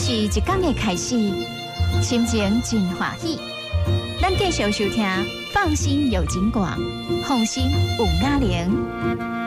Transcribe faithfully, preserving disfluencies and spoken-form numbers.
是一天的开始，心情真欢喜。咱继续收听《放心有景广》，放心有雅玲。